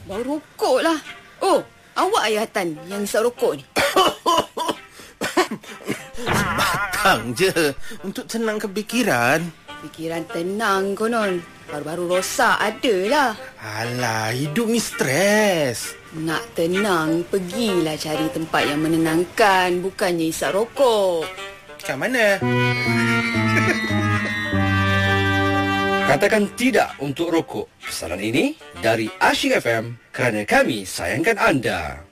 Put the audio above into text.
Bau rokok lah. Oh, awak ayah Tan yang isap rokok ni? Batang je untuk tenangkan fikiran. Fikiran tenang konon. Baru-baru rosak adalah. Alah, hidup ni stres. Nak tenang, pergilah cari tempat yang menenangkan. Bukannya isap rokok. Macam mana? Katakan tidak untuk rokok. Pesanan ini dari Asyik FM kerana kami sayangkan anda.